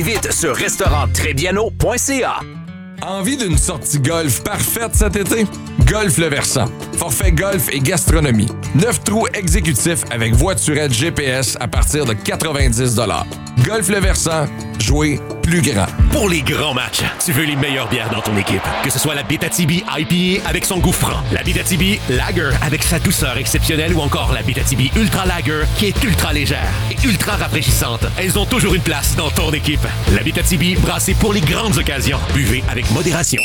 Vite sur restauranttrebiano.ca. Envie d'une sortie golf parfaite cet été? Golf Le Versant. Forfait golf et gastronomie. 9 trous exécutifs avec voiturette GPS à partir de 90 $. Golf Le Versant. Jouer plus grand. Pour les grands matchs, tu veux les meilleures bières dans ton équipe. Que ce soit la Bétatibi IPA avec son goût franc, la Bétatibi Lager avec sa douceur exceptionnelle ou encore la Bétatibi Ultra Lager qui est ultra légère et ultra rafraîchissante. Elles ont toujours une place dans ton équipe. La Bétatibi, brassée pour les grandes occasions. Buvez avec modération.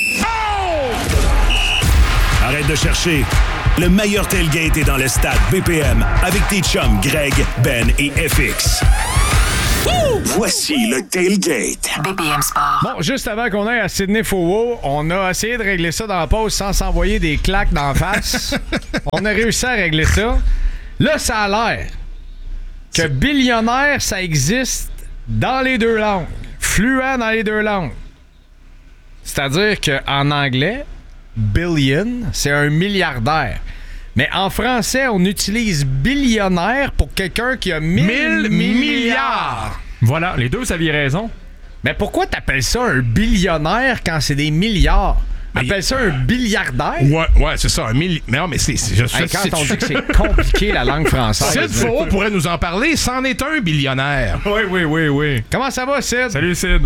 Arrête de chercher. Le meilleur tailgate est dans le stade BPM avec tes chums Greg, Ben et FX. Voici le tailgate. BPM Sport. Bon, juste avant qu'on aille à Sydney-Fowell, on a essayé de régler ça dans la pause sans s'envoyer des claques d'en face. On a réussi à régler ça. Là, ça a l'air que billionnaire, ça existe dans les deux langues. Fluent dans les deux langues. C'est-à-dire qu'en anglais, billion, c'est un milliardaire. Mais en français, on utilise billionnaire pour quelqu'un qui a 1000 milliards. Voilà, les deux, vous aviez raison. Mais pourquoi t'appelles ça un billionnaire quand c'est des milliards? Appelle ça un billiardaire? Ouais, c'est ça, un milliard. Mais non, mais quand on dit que c'est compliqué, la langue française. Sid Faux pourrait nous en parler. C'en est un billionnaire. Oui. Comment ça va, Sid? Salut, Sid.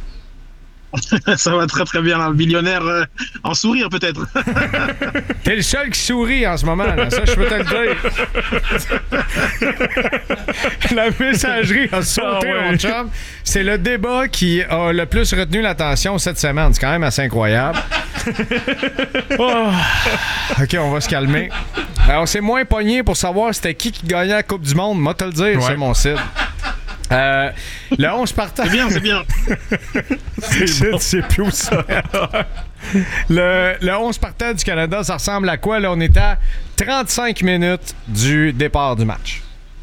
Ça va très très bien, un billionnaire en sourire peut-être. T'es le seul qui sourit en ce moment, là. Ça je peux te le dire. La messagerie a sauté, mon chum. C'est le débat qui a le plus retenu l'attention cette semaine. C'est quand même assez incroyable. OK, on va se calmer. Alors, c'est moins pogné pour savoir c'était qui gagnait la Coupe du Monde. Moi, te le dire, c'est mon Sid. Le 11 partant. C'est bien. C'est plus où ça. Le 11 partant du Canada, ça ressemble à quoi? Là, on est à 35 minutes du départ du match.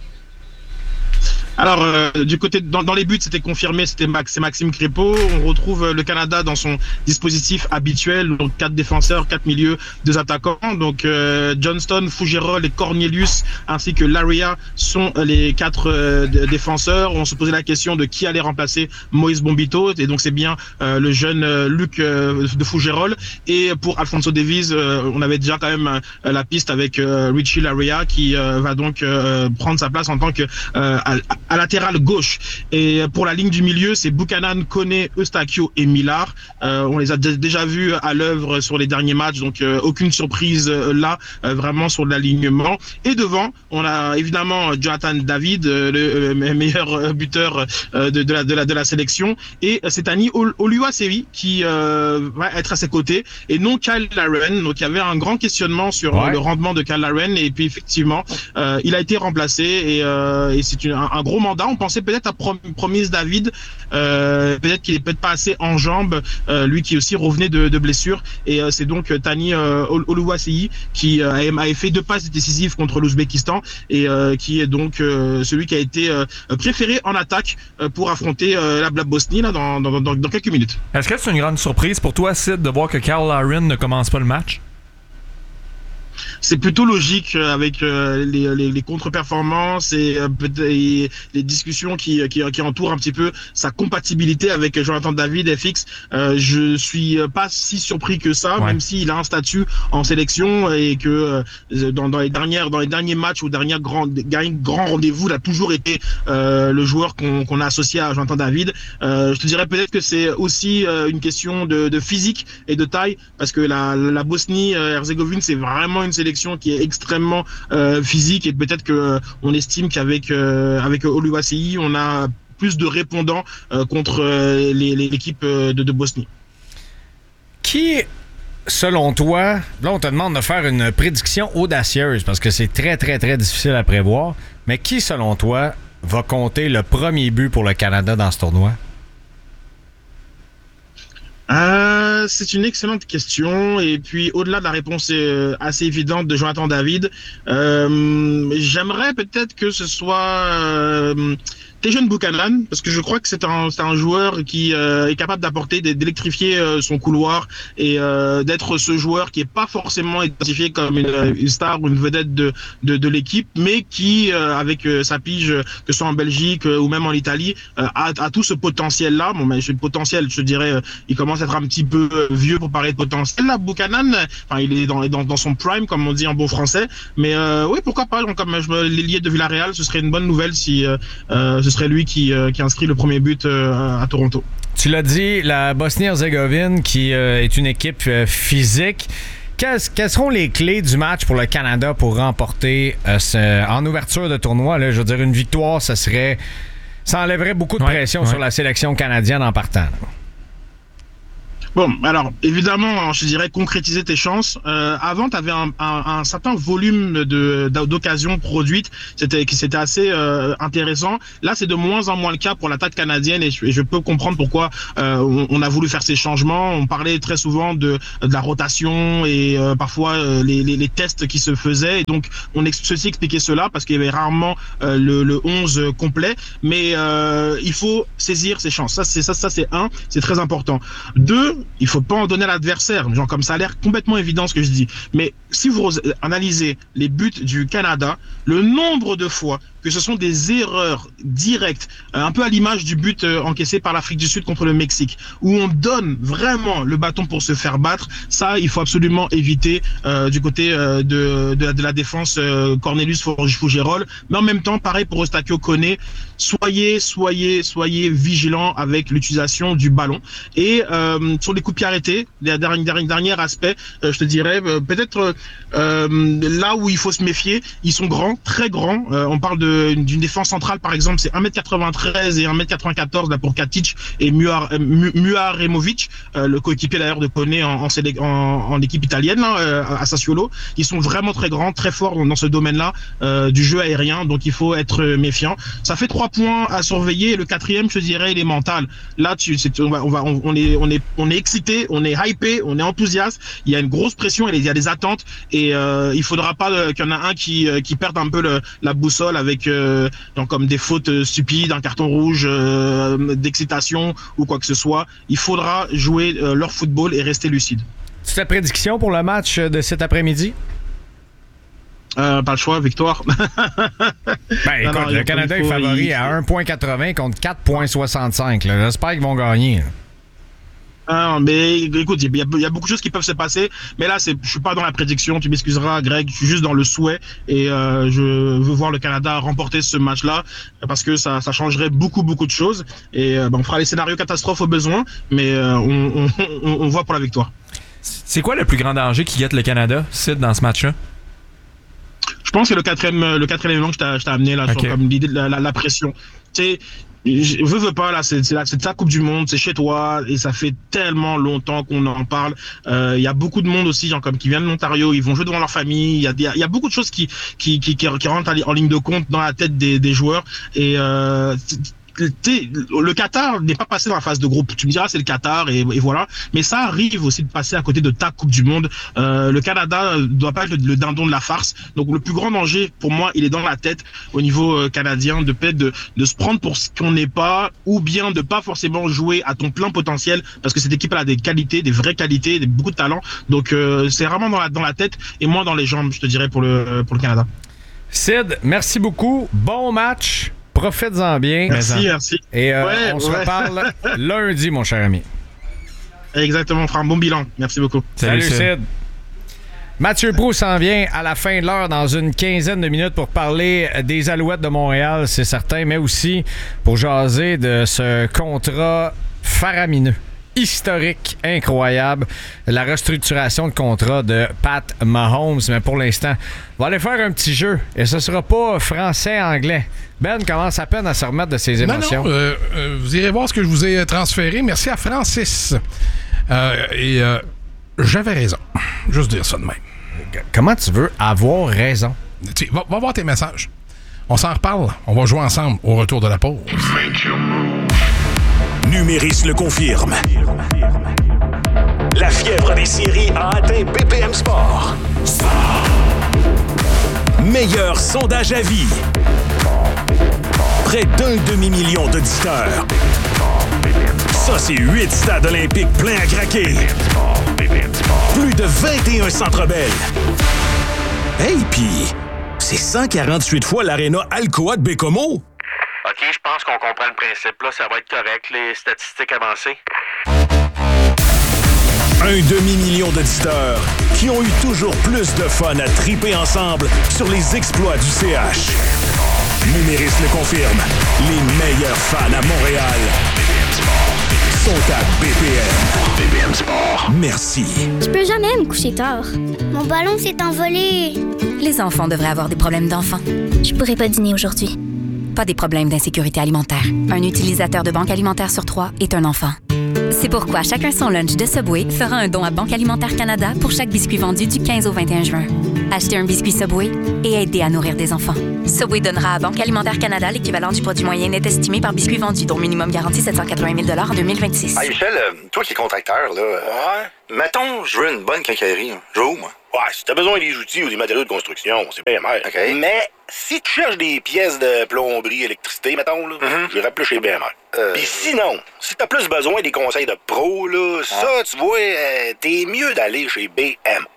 Alors, du côté dans les buts, c'était confirmé, c'est Maxime Crépeau. On retrouve le Canada dans son dispositif habituel, donc 4 défenseurs, 4 milieux, 2 attaquants. Donc Johnston, Fougerolles et Cornelius ainsi que Laria sont les 4 défenseurs. On se posait la question de qui allait remplacer Moïse Bombito, et donc c'est bien le jeune Luc de Fougerolles. Et pour Alphonso Davies, on avait déjà quand même la piste avec Richie Laria qui va donc prendre sa place en tant que à latéral gauche. Et pour la ligne du milieu, c'est Buchanan, Koné, Eustachio et Millard. On les a déjà vus à l'œuvre sur les derniers matchs, donc aucune surprise là, vraiment sur l'alignement. Et devant, on a évidemment Jonathan David, le meilleur buteur de la sélection, et c'est Tani Oluwaseyi qui va être à ses côtés, et non Kyle Laren. Donc il y avait un grand questionnement sur le rendement de Kyle Laren, et puis effectivement, il a été remplacé, et c'est un gros mandat. On pensait peut-être à Promise David, peut-être qu'il est peut-être pas assez en jambes, lui qui aussi revenait de blessure, et c'est donc Tani Oluwaseyi qui a fait 2 passes décisives contre l'Ouzbékistan, et qui est donc celui qui a été préféré en attaque pour affronter la Bosnie là, dans quelques minutes. Est-ce que c'est une grande surprise pour toi, Sid, de voir que Kyle Laren ne commence pas le match? C'est plutôt logique avec les contre-performances et les discussions qui entourent un petit peu sa compatibilité avec Jonathan David FX. Je suis pas si surpris que ça, même s'il a un statut en sélection, et que dans les derniers matchs ou derniers grands rendez-vous, il a toujours été le joueur qu'on a associé à Jonathan David. Je te dirais peut-être que c'est aussi une question de physique et de taille, parce que la Bosnie-Herzégovine, c'est vraiment une sélection qui est extrêmement physique, et peut-être que on estime qu'avec Oluwaseyi, on a plus de répondants contre l'équipe de Bosnie. Qui, selon toi, là on te demande de faire une prédiction audacieuse parce que c'est très très très difficile à prévoir, mais qui, selon toi, va compter le premier but pour le Canada dans ce tournoi? C'est une excellente question, et puis au-delà de la réponse assez évidente de Jonathan David, j'aimerais peut-être que ce soit Tejan Buchanan, parce que je crois que c'est un joueur qui est capable d'électrifier son couloir et d'être ce joueur qui est pas forcément identifié comme une star ou une vedette de l'équipe, mais qui avec sa pige, que ce soit en Belgique ou même en Italie, a tout ce potentiel-là. Bon, mais ce potentiel, je dirais, il commence à être un petit peu vieux pour parler de potentiel. Là, Buchanan, enfin, il est dans son prime, comme on dit en bon français. Mais oui, pourquoi pas. Donc, comme l'ailier de Villarreal, ce serait une bonne nouvelle si ce serait lui qui inscrit le premier but à Toronto. Tu l'as dit, la Bosnie-Herzégovine qui est une équipe physique. Quelles seront les clés du match pour le Canada pour remporter en ouverture de tournoi? Là, je veux dire, une victoire, ça enlèverait beaucoup de pression sur la sélection canadienne en partant. Bon, alors évidemment, je dirais concrétiser tes chances. Avant, tu avais un certain volume d'occasions produites, c'était assez intéressant. Là, c'est de moins en moins le cas pour l'attaque canadienne et je peux comprendre pourquoi on a voulu faire ces changements. On parlait très souvent de la rotation et parfois les tests qui se faisaient. Et donc, ceci expliquait cela parce qu'il y avait rarement le 11 complet. Mais il faut saisir ses chances. Ça c'est c'est très important. 2, il faut pas en donner à l'adversaire. Genre, comme ça a l'air complètement évident ce que je dis. Mais si vous analysez les buts du Canada, le nombre de fois que ce sont des erreurs directes, un peu à l'image du but encaissé par l'Afrique du Sud contre le Mexique, où on donne vraiment le bâton pour se faire battre, ça, il faut absolument éviter du côté de la défense Cornelius Fougerolles. Mais en même temps, pareil pour Eustáquio Koné, soyez vigilants avec l'utilisation du ballon. Et sur les coups de pied arrêtés, dernier aspect, je te dirais, peut-être là où il faut se méfier, ils sont grands, très grands. On parle d'une défense centrale, par exemple, c'est 1m93 et 1m94 là, pour Katic et Muaremovic, le coéquipier d'ailleurs de Koné en équipe italienne, là, à Sassuolo. Ils sont vraiment très grands, très forts dans ce domaine-là du jeu aérien, donc il faut être méfiant. Ça fait 3 points à surveiller. Le 4e, je dirais, il est mental. Là, on est excité, on est hypé, on est enthousiaste. Il y a une grosse pression, il y a des attentes et il faudra pas qu'il y en a un qui perde un peu la boussole avec comme des fautes stupides, un carton rouge, d'excitation ou quoi que ce soit. Il faudra jouer leur football et rester lucide. C'est ta prédiction pour le match de cet après-midi? Pas le choix, victoire. Écoute, le Canada est favori à 1,80 contre 4,65. J'espère qu'ils vont gagner. Mais écoute, il y a beaucoup de choses qui peuvent se passer, mais là je suis pas dans la prédiction, tu m'excuseras Greg, je suis juste dans le souhait et je veux voir le Canada remporter ce match-là parce que ça changerait beaucoup de choses et on fera les scénarios catastrophes au besoin, mais on voit pour la victoire. C'est quoi le plus grand danger qui guette le Canada, Sid, dans ce match-là? Je pense que le quatrième élément que je t'ai amené là, okay. Sur comme l'idée de la pression. Tu sais, je veux pas là, c'est ta Coupe du Monde, c'est chez toi et ça fait tellement longtemps qu'on en parle. Il y a beaucoup de monde aussi, genre comme qui viennent de l'Ontario, ils vont jouer devant leur famille. Il y a beaucoup de choses qui rentrent en ligne de compte dans la tête des joueurs et le Qatar n'est pas passé dans la phase de groupe. Tu me diras c'est le Qatar et voilà, mais ça arrive aussi de passer à côté de ta Coupe du Monde. Le Canada doit pas être le dindon de la farce. Donc le plus grand danger pour moi, il est dans la tête au niveau canadien, de peut-être de se prendre pour ce qu'on n'est pas, ou bien de pas forcément jouer à ton plein potentiel, parce que cette équipe elle a des qualités, des vraies qualités, beaucoup de talent. Donc c'est vraiment dans la tête et moins dans les jambes, je te dirais, pour le Canada. Sid, merci beaucoup. Bon match. Profites-en bien. Merci. Et on se reparle lundi, mon cher ami. Exactement, on fera un bon bilan. Merci beaucoup. Salut Sid. Mathieu Proulx s'en vient à la fin de l'heure dans une quinzaine de minutes pour parler des Alouettes de Montréal, c'est certain, mais aussi pour jaser de ce contrat faramineux. Historique, incroyable, la restructuration de contrat de Pat Mahomes. Mais pour l'instant, on va aller faire un petit jeu et ce sera pas français-anglais. Ben commence à peine à se remettre de ses émotions. Non, vous irez voir ce que je vous ai transféré. Merci à Francis. J'avais raison. Juste dire ça de même. Comment tu veux avoir raison? Va voir tes messages. On s'en reparle. On va jouer ensemble au retour de la pause. Numéris le confirme. La fièvre des séries a atteint BPM Sport. Meilleur sondage à vie. près d'1 demi-million d'auditeurs. Ça, c'est 8 stades olympiques pleins à craquer. Plus de 21 Centre Bell. Hey, pis c'est 148 fois l'aréna Alcoa de Bécomo. OK, je pense qu'on comprend le principe. Là, ça va être correct, les statistiques avancées. 1 demi-million d'auditeurs qui ont eu toujours plus de fun à triper ensemble sur les exploits du CH. Numéris le confirme. Les meilleurs fans à Montréal sont à BPM. BPM Sport. Merci. Je peux jamais me coucher tard. Mon ballon s'est envolé. Les enfants devraient avoir des problèmes d'enfants. Je pourrais pas dîner aujourd'hui. Pas des problèmes d'insécurité alimentaire. Un utilisateur de Banque Alimentaire sur 3 est un enfant. C'est pourquoi Chacun son lunch de Subway fera un don à Banque Alimentaire Canada pour chaque biscuit vendu du 15 au 21 juin. Achetez un biscuit Subway et aidez à nourrir des enfants. Subway donnera à Banque Alimentaire Canada l'équivalent du produit moyen net estimé par biscuit vendu, dont minimum garanti 780 000 $ en 2026. Hey Michel, toi qui es contracteur, là, mettons, je veux une bonne quincaillerie. Je veux où, moi? Ouais, si t'as besoin des outils ou des matériaux de construction, c'est BMR. OK. Mais si tu cherches des pièces de plomberie, électricité, mettons, là, j'irais plus chez BMR. Puis sinon, si t'as plus besoin des conseils de pro, là, ça, tu vois, t'es mieux d'aller chez BMR.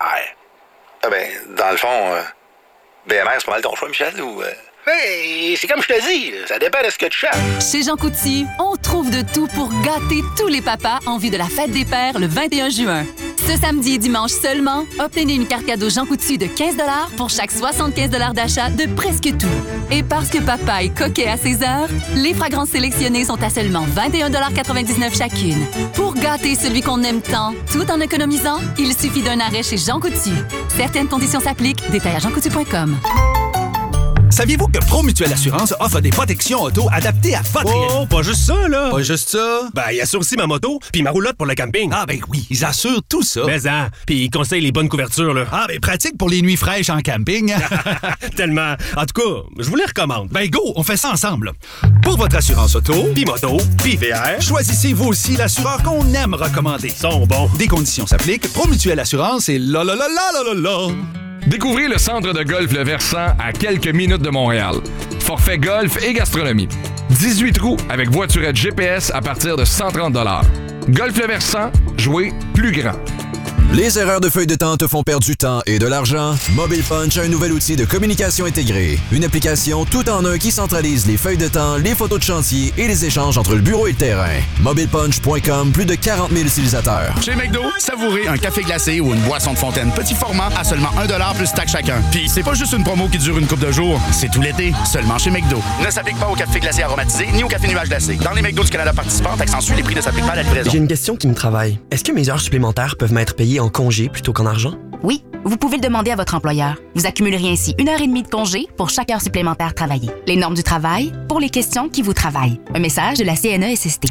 Ah ben, dans le fond, BMR, c'est pas mal ton choix, Michel, ou... Hey, c'est comme je te dis, ça dépend de ce que tu cherches. Chez Jean Coutu, on trouve de tout pour gâter tous les papas en vue de la fête des pères le 21 juin. Ce samedi et dimanche seulement, obtenez une carte cadeau Jean Coutu de 15 $ pour chaque 75 $ d'achat de presque tout. Et parce que papa est coquet à ses heures, les fragrances sélectionnées sont à seulement 21,99 $ chacune. Pour gâter celui qu'on aime tant, tout en économisant, il suffit d'un arrêt chez Jean Coutu. Certaines conditions s'appliquent. Détails à jeancoutu.com. Saviez-vous que Promutuelle Assurance offre des protections auto adaptées à votre réalité? Oh, pas juste ça, là! Pas juste ça? Ben, il assure aussi ma moto, puis ma roulotte pour le camping. Ah ben oui, ils assurent tout ça. Mais puis ils conseillent les bonnes couvertures, là. Ah ben pratique pour les nuits fraîches en camping. Tellement. En tout cas, je vous les recommande. Ben go, on fait ça ensemble. Pour votre assurance auto, Puis moto, puis VR, choisissez vous aussi l'assureur qu'on aime recommander. ils sont bons. Des conditions s'appliquent. Promutuelle Assurance et la la la la la la la. Découvrez le centre de golf Le Versant à quelques minutes de Montréal. Forfait golf et gastronomie. 18 trous avec voiturette GPS à partir de 130 $. Golf Le Versant, jouez plus grand. Les erreurs de feuille de temps te font perdre du temps et de l'argent? Mobile Punch a un nouvel outil de communication intégrée. Une application tout en un qui centralise les feuilles de temps, les photos de chantier et les échanges entre le bureau et le terrain. MobilePunch.com, plus de 40 000 utilisateurs. Chez McDo, savourez un café glacé ou une boisson de fontaine petit format à seulement 1 $ plus taxe chacun. Puis c'est pas juste une promo qui dure une couple de jours, c'est tout l'été, seulement chez McDo. Ne s'applique pas au café glacé aromatisé ni au café nuage glacé. Dans les McDo du Canada participants, taxe en suit, les prix ne s'appliquent pas à la livraison. J'ai une question qui me travaille. Est-ce que mes heures supplémentaires peuvent m'être payées en congé plutôt qu'en argent? Oui, vous pouvez le demander à votre employeur. Vous accumuleriez ainsi 1h30 de congé pour chaque heure supplémentaire travaillée. Les normes du travail pour les questions qui vous travaillent. Un message de la CNESST.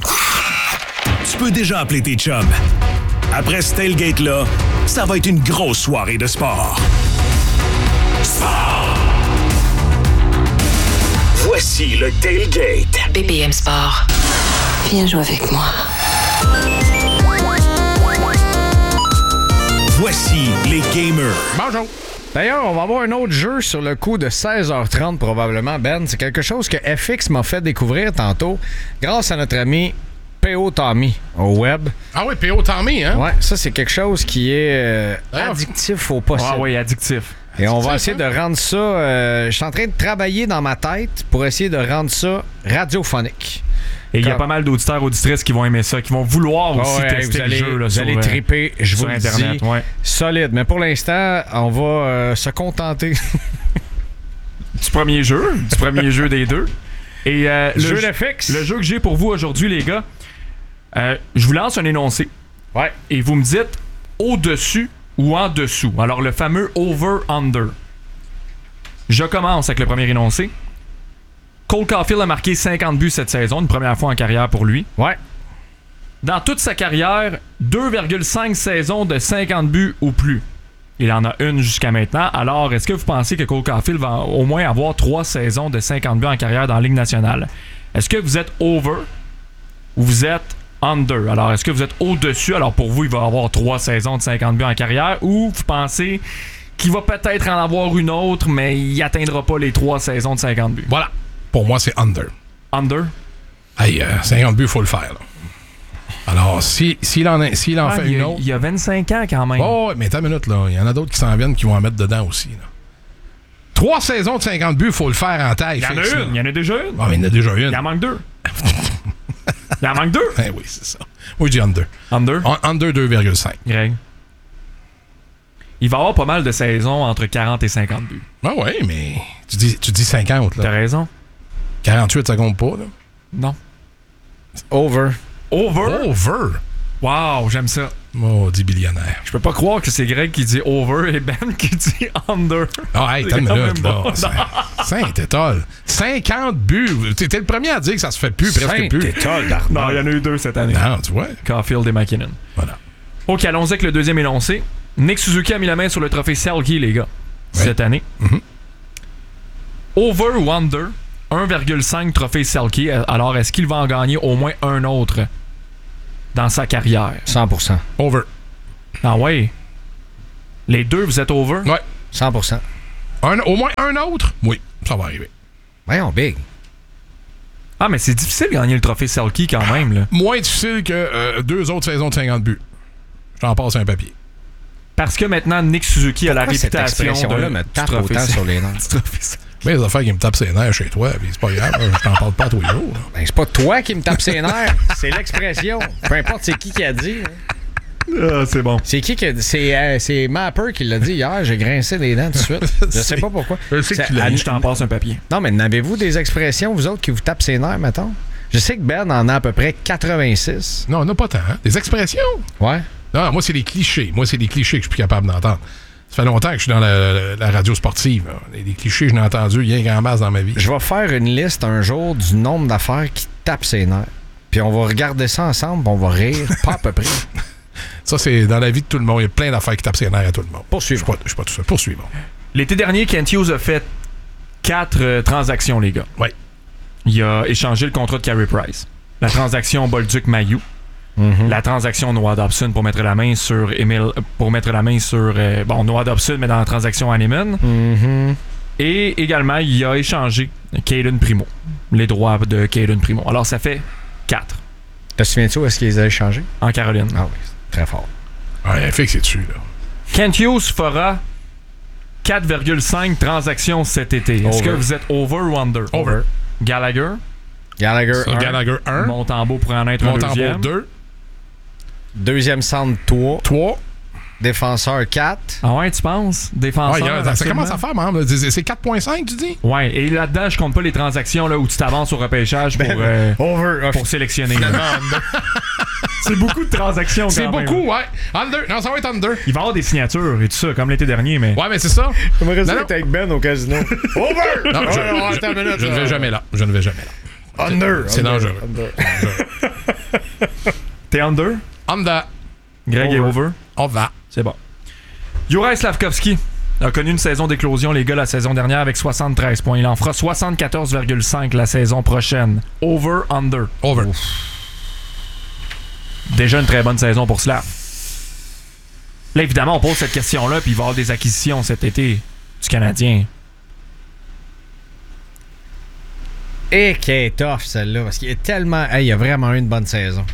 Tu peux déjà appeler tes chums. Après ce tailgate-là, ça va être une grosse soirée de sport. Sport! Voici le tailgate. BPM Sport. Viens jouer avec moi. Voici les gamers. Bonjour. D'ailleurs, on va avoir un autre jeu sur le coup de 16h30 probablement, Ben. C'est quelque chose que FX m'a fait découvrir tantôt grâce à notre ami P.O. Tommy au web. Ah oui, P.O. Tommy, hein? Ouais, ça c'est quelque chose qui est addictif au possible. Ah oui, addictif. Et on va essayer de rendre ça... je suis en train de travailler dans ma tête pour essayer de rendre ça radiophonique. Et il y a pas mal d'auditeurs, auditrices qui vont aimer ça, qui vont vouloir aussi tester le jeu. Là, vous allez triper, je vous le Internet, dis, solide. Mais pour l'instant, on va se contenter du premier jeu des deux. Et le jeu FX. Le jeu que j'ai pour vous aujourd'hui, les gars, je vous lance un énoncé. Ouais. Et vous me dites au-dessus ou en dessous. Alors, le fameux over-under. Je commence avec le premier énoncé. Cole Caulfield a marqué 50 buts cette saison, une première fois en carrière pour lui. Ouais. Dans toute sa carrière, 2,5 saisons de 50 buts ou plus. Il en a une jusqu'à maintenant. Alors, est-ce que vous pensez que Cole Caulfield va au moins avoir 3 saisons de 50 buts en carrière dans la Ligue nationale? Est-ce que vous êtes over ou vous êtes under? Alors, est-ce que vous êtes au-dessus? Alors, pour vous, il va avoir 3 saisons de 50 buts en carrière. Ou vous pensez qu'il va peut-être en avoir une autre, mais il n'atteindra pas les 3 saisons de 50 buts? Voilà. Pour moi, c'est under. Under? Hey, 50 buts, il faut le faire. Là. Alors, s'il en fait une autre... Il y a 25 ans quand même. Oh, mais attends une minute, là. Il y en a d'autres qui s'en viennent qui vont en mettre dedans aussi. Là. 3 saisons de 50 buts, il faut le faire en taille. Il y en a une. Il y en a déjà une. Ah, mais il y en a déjà une. Il en manque 2. Il en manque 2. Eh oui, c'est ça. Oui, je dis under. Under? Under 2,5. Greg. Il va y avoir pas mal de saisons entre 40 et 50 buts. Ah ouais, mais tu dis 50, là. T'as raison. 48, ça compte pas, là. Non. Over. Over? Wow, j'aime ça. Oh, 10 billionnaires. Je peux pas croire que c'est Greg qui dit over et Ben qui dit under. Ah, hey, t'as une minute, là. Saint-Étoile. 50 buts. T'es le premier à dire que ça se fait plus, presque plus. Saint-Étoile d'Armand. Non, il y en a eu 2 cette année. Non, tu vois. Caulfield et McKinnon. Voilà. OK, allons-y avec le deuxième énoncé. Nick Suzuki a mis la main sur le trophée Selke, les gars, cette année. Mm-hmm. Over ou under, 1,5 trophée Selke. Alors, est-ce qu'il va en gagner au moins un autre dans sa carrière? 100%. Over. Ah ouais? Les deux, vous êtes over? Ouais. 100%. Au moins un autre? Oui, ça va arriver. Voyons, big. Ah, mais c'est difficile de gagner le trophée Selke quand même, là. Moins difficile que 2 autres saisons de 50 buts. Je t'en passe un papier. Parce que maintenant, Nick Suzuki a la réputation de me tape autant sur les nerfs. Mais les affaires qui me tapent ses nerfs chez toi, puis c'est pas grave, je t'en parle pas tous les jours. Ben, c'est pas toi qui me tape ses nerfs, c'est l'expression. Peu importe c'est qui a dit. Ah, c'est bon. C'est qui a dit? C'est Mapper qui l'a dit hier, j'ai grincé les dents tout de suite. Je sais pas pourquoi. Je sais que tu l'as dit. Je t'en passe un papier. Non, mais n'avez-vous des expressions, vous autres, qui vous tapent ses nerfs, mettons? Je sais que Ben en a à peu près 86. Non, on n'a pas tant. Hein? Des expressions? Ouais. Non, moi, c'est des clichés. Moi, c'est des clichés que je suis plus capable d'entendre. Ça fait longtemps que je suis dans la radio sportive. Des clichés, je n'ai entendu rien qu'en masse dans ma vie. Je vais faire une liste un jour du nombre d'affaires qui tapent ses nerfs. Puis on va regarder ça ensemble, puis on va rire, pas à peu près. Ça, c'est dans la vie de tout le monde. Il y a plein d'affaires qui tapent ses nerfs à tout le monde. Poursuivons. Je suis pas tout seul. Poursuivons. L'été dernier, Kent Hughes a fait 4 transactions, les gars. Oui. Il a échangé le contrat de Carey Price. La transaction Bolduc-Mailloux. Mm-hmm. La transaction Noah Dobson pour mettre la main sur Noah Dobson, mais dans la transaction Hanneman. Mm-hmm. Et également, il a échangé Caden Primo, les droits de Caden Primo. Alors, ça fait 4. Te souviens-tu où est-ce qu'ils les a échangés? En Caroline. Ah oui, très fort. Ouais, fixe dessus, là. Kent Hughes fera 4,5 transactions cet été. Est-ce que vous êtes over ou under? Over. Gallagher 1. Gallagher 1. Montembeau pourrait en être un deuxième. 2. Deuxième centre 3. Défenseur 4. Ah ouais, tu penses? Défenseur. Ça commence à faire, man. C'est 4,5, tu dis? Ouais, et là-dedans, je compte pas les transactions là, où tu t'avances au repêchage pour sélectionner. C'est beaucoup de transactions quand même. C'est beaucoup, là. ouais. Under. Non, ça va être under. Il va y avoir des signatures et tout ça, comme l'été dernier, mais... Ouais, mais c'est ça. J'aimerais rester avec Ben au casino. Over! Non, je ne vais jamais là. Under. C'est dangereux. T'es under? Under. Greg est over? Over. C'est bon. Juraj Slavkovski a connu une saison d'éclosion, les gars, la saison dernière avec 73 points. Il en fera 74,5 la saison prochaine. Over, under? Over. Ouf. Déjà une très bonne saison pour Slav. Là, évidemment, on pose cette question-là, puis il va y avoir des acquisitions cet été du Canadien. Et qui est tough, celle-là, parce qu'il est tellement... Hey, il a vraiment eu une bonne saison.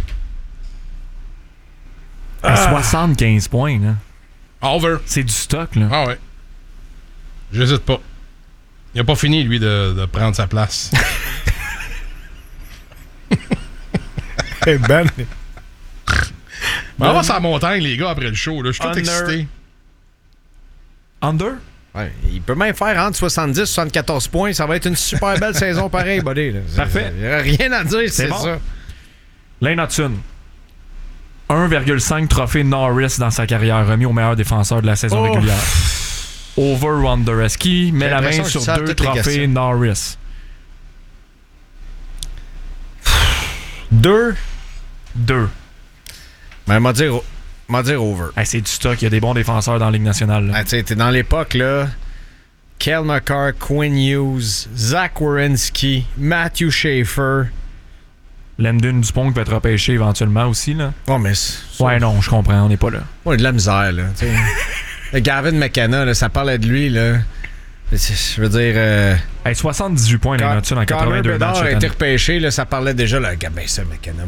75 points, là. Over. C'est du stock, là. Ah ouais. J'hésite pas. Il a pas fini, lui, de prendre sa place. Hey, Ben... On va sur la montagne, les gars, après le show. Là. Je suis tout excité. Under? Ouais, il peut même faire entre 70 et 74 points. Ça va être une super belle saison pareil, buddy. Là. Parfait. Il n'y a rien à dire, c'est bon. ça. Lane Hudson. 1,5 trophée Norris dans sa carrière, remis au meilleur défenseur de la saison régulière. Over ou under? Est-ce qu'il met la main sur 2 trophées Norris? 2. Mais m'a dire over. Hey, c'est du stock, il y a des bons défenseurs dans la Ligue nationale. Ah, t'es dans l'époque, là. Kel McCarr, Quinn Hughes, Zach Werenski, Matthew Schaefer. Landon Dupont qui va être repêché éventuellement aussi, là. Oh, mais... Ouais, non, je comprends, on n'est pas là. On a de la misère, là. Gavin McKenna, là, ça parlait de lui, là. Je veux dire... 78 points, les notes dans 82 matchs. Connor a été repêché, là, ça parlait déjà, là, ben ça, McKenna.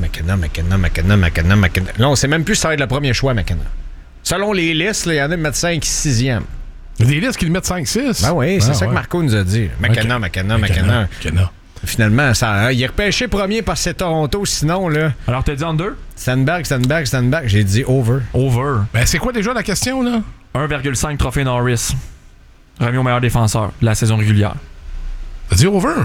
Là, on sait même plus si ça va être le premier choix, McKenna. Selon les listes, il y en a qui mettent 5 6e. Il y a des listes qui le mettent 5-6. Ben oui, c'est ça que Marco nous a dit. McKenna. Finalement, il est repêché premier parce que c'est Toronto, sinon, là... Alors, t'as dit under? Stenberg. J'ai dit over. Over. Ben, c'est quoi déjà la question, là? 1,5 trophée Norris. Remis au meilleur défenseur de la saison régulière. T'as dit over?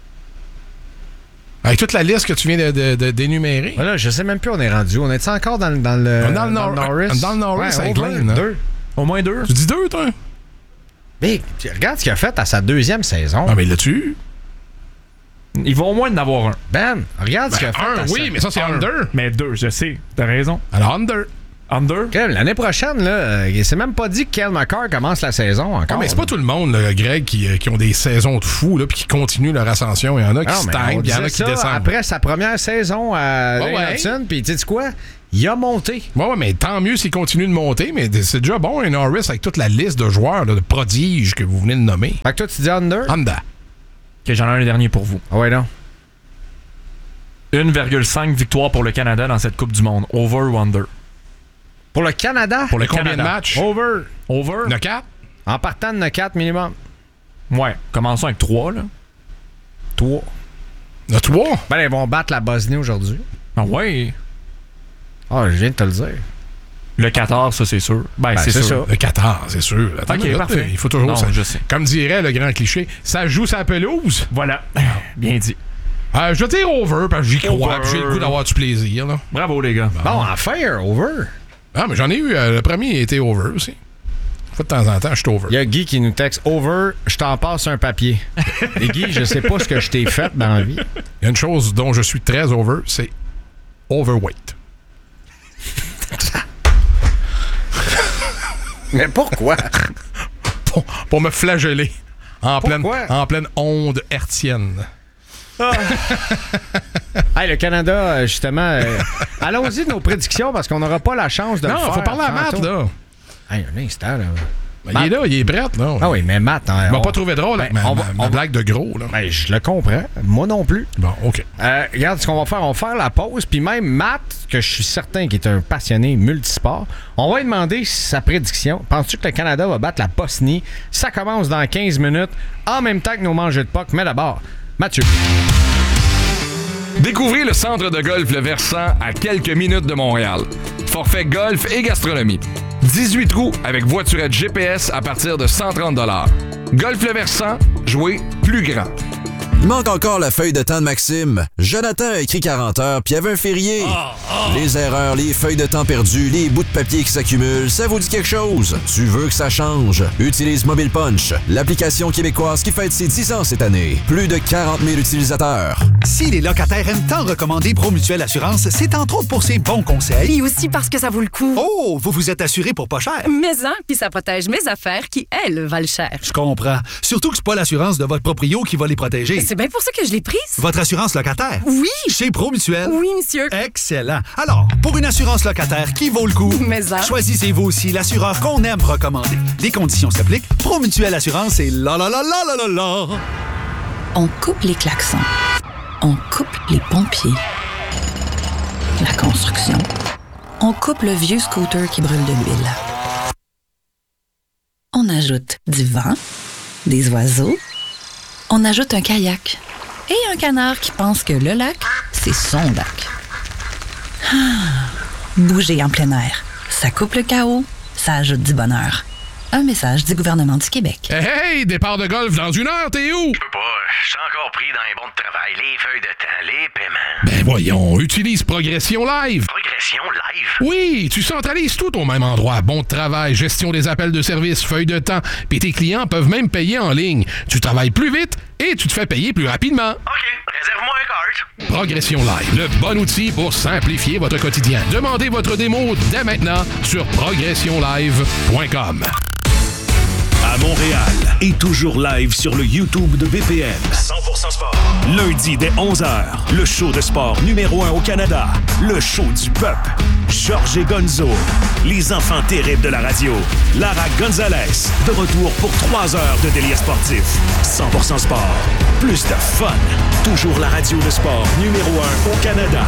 Avec toute la liste que tu viens d'énumérer. Voilà, je sais même plus où on est rendu. On est encore dans le Norris? Dans le Norris avec Glenn. 2. Au moins 2. Tu dis 2, toi? Mais regarde ce qu'il a fait à sa 2e saison. Ah, mais l'as-tu? Il va au moins en avoir un. Ben, regarde ce qu'il a fait. Oui, mais ça, c'est under. Mais 2, je sais. T'as raison. Alors, under. L'année prochaine, là, c'est même pas dit que Kel McCarr commence la saison encore. Non, mais c'est pas tout le monde, là, Greg, qui ont des saisons de fous puis qui continuent leur ascension. Il y en a qui stagnent, il y en a qui descendent. Après sa première saison à Hudson, puis tu sais quoi? Il a monté. Ouais, mais tant mieux s'il continue de monter, mais c'est déjà bon, un Norris, avec toute la liste de joueurs, là, de prodiges que vous venez de nommer. Fait que toi, tu dis under? Under. Ok, j'en ai un dernier pour vous. Ah ouais, non. 1,5 victoire pour le Canada dans cette Coupe du Monde. Over ou under? Pour le Canada? Pour le combien de matchs? Over. Le 4? En partant de 4 minimum. Ouais, commençons avec 3, là. 3. Le 3? Ben, ils vont battre la Bosnie aujourd'hui. Ah ouais? Ah, je viens de te le dire. Le 14, ça, c'est sûr. Ben c'est sûr. Ça. Le 14, c'est sûr. Attends, OK, parfait. Il faut toujours... Non, ça, je sais. Comme dirait le grand cliché, ça joue sa pelouse. Voilà. Bien dit. Je vais dire over, parce que j'y crois. J'ai le goût d'avoir du plaisir. Là. Bravo, les gars. Bon, enfin, over. Ah, mais j'en ai eu. Le premier était over aussi. De temps en temps, je suis over. Il y a Guy qui nous texte over, je t'en passe un papier. Et Guy, je sais pas ce que je t'ai fait dans la vie. Il y a une chose dont je suis très over, c'est overweight. Mais pourquoi? Pour me flageller en pleine onde hertzienne. Hey, le Canada, justement, allons-y de nos prédictions parce qu'on n'aura pas la chance de le faire. Non, faut parler à Matt, là. Hey, un instant, là. Ben, il est là, il est prêt, là. Ah oui, mais Matt... Il m'a pas trouvé drôle avec ma blague de gros, là. Ben, je le comprends. Moi non plus. Bon, OK. Regarde ce qu'on va faire. On va faire la pause, puis même Matt, que je suis certain qu'il est un passionné multisport, on va lui demander sa prédiction. Penses-tu que le Canada va battre la Bosnie? Ça commence dans 15 minutes, en même temps que nos mangeux de POC. Mais d'abord, Mathieu. Découvrez le centre de golf Le Versant à quelques minutes de Montréal. Forfait golf et gastronomie. 18 trous avec voiturette GPS à partir de 130 $. Golf Le Versant, jouez plus grand. Il manque encore la feuille de temps de Maxime. Jonathan a écrit 40 heures, puis il y avait un férié. Les erreurs, les feuilles de temps perdues, les bouts de papier qui s'accumulent, ça vous dit quelque chose? Tu veux que ça change? Utilise Mobile Punch, l'application québécoise qui fête ses 10 ans cette année. Plus de 40 000 utilisateurs. Si les locataires aiment tant recommander Promutuelle Assurance, c'est entre autres pour ses bons conseils. Et aussi parce que ça vaut le coup. Oh, vous vous êtes assuré pour pas cher. Mais puis ça protège mes affaires qui, elles, valent cher. Je comprends. Surtout que c'est pas l'assurance de votre proprio qui va les protéger. C'est bien pour ça que je l'ai prise. Votre assurance locataire? Oui. Chez Promutuelle? Oui, monsieur. Excellent. Alors, pour une assurance locataire qui vaut le coup, choisissez-vous aussi l'assureur qu'on aime recommander. Les conditions s'appliquent. Promutuelle Assurance et la. On coupe les klaxons. On coupe les pompiers. La construction. On coupe le vieux scooter qui brûle de l'huile. On ajoute du vent, des oiseaux. On ajoute un kayak et un canard qui pense que le lac, c'est son lac. Bouger en plein air. Ça coupe le chaos, ça ajoute du bonheur. Un message du gouvernement du Québec. Hey, départ de golf dans 1 heure, t'es où? Je peux pas, je suis encore pris dans les bons de travail, les feuilles de temps, les paiements. Ben voyons, utilise Progression Live. Progression Live? Oui, tu centralises tout au même endroit. Bon de travail, gestion des appels de service, feuilles de temps, puis tes clients peuvent même payer en ligne. Tu travailles plus vite et tu te fais payer plus rapidement. OK, réserve-moi un cart. Progression Live, le bon outil pour simplifier votre quotidien. Demandez votre démo dès maintenant sur progressionlive.com. à Montréal et toujours live sur le YouTube de BPM. 100% sport. Lundi dès 11h, le show de sport numéro 1 au Canada. Le show du peuple. Georges et Gonzo. Les enfants terribles de la radio. Lara Gonzalez. De retour pour 3 heures de délire sportif. 100% sport. Plus de fun. Toujours la radio de sport numéro 1 au Canada.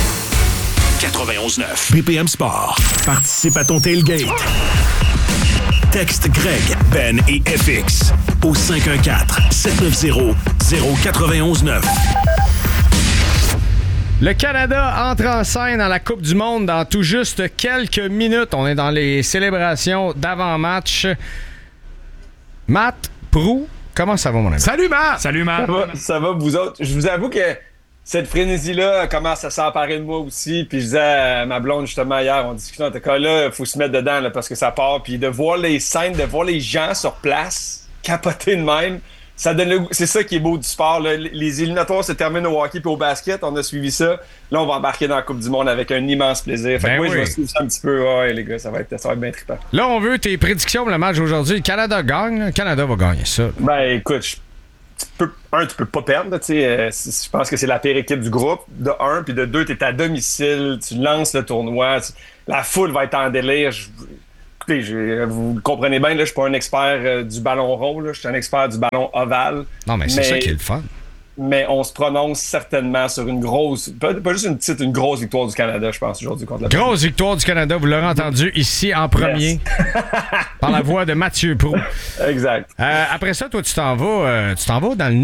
91.9 BPM Sport. Participe à ton tailgate. Texte Greg, Ben et FX au 514-790-0919. Le Canada entre en scène dans la Coupe du Monde dans tout juste quelques minutes. On est dans les célébrations d'avant-match. Matt Proulx, comment ça va, mon ami? Salut, Matt! Salut, Matt! Ça va, vous autres? Je vous avoue que cette frénésie-là commence à s'emparer de moi aussi. Puis je disais à ma blonde, justement, hier, on discutait en tout cas, là, il faut se mettre dedans là, parce que ça part. Puis de voir les scènes, de voir les gens sur place capoter de même, ça donne le goût. C'est ça qui est beau du sport. Là. Les éliminatoires se terminent au hockey puis au basket. On a suivi ça. Là, on va embarquer dans la Coupe du Monde avec un immense plaisir. Fait que moi, je vais suivre ça un petit peu. Ouais, les gars, ça va être bien trippant. Là, on veut tes prédictions pour le match aujourd'hui. Le Canada gagne. Le Canada va gagner ça. Ben, écoute, tu peux pas perdre. Je pense que c'est la pire équipe du groupe, de 1. Puis de 2, tu es à domicile. Tu lances le tournoi. La foule va être en délire. Écoutez, vous le comprenez bien, là, je suis pas un expert du ballon rond. Là, je suis un expert du ballon ovale. Non, mais c'est ça qui est le fun. Mais on se prononce certainement sur une grosse, pas juste une grosse victoire du Canada, je pense, aujourd'hui contre la grosse victoire du Canada, vous l'aurez entendu ici en premier, yes. Par la voix de Mathieu Proulx. Exact. Après ça, toi, tu t'en vas dans le